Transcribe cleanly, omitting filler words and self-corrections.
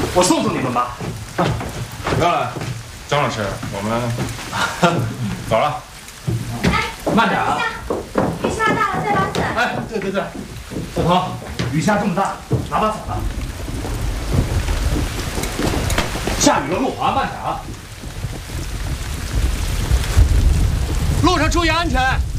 我送送你们吧。 不要了，张老师，我们走了。 哎，慢点啊！ 雨下大了，带把伞。 哎，对，小涛，雨下这么大，拿把伞吧。下雨了，路滑，慢点啊！路上注意安全。